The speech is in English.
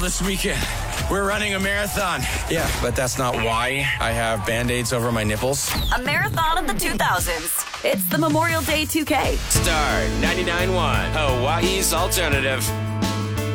this weekend. We're running a marathon. Yeah, but that's not why I have Band-Aids over my nipples. A marathon of the 2000s. It's the Memorial Day 2K. Star 99.1, Hawaii's alternative.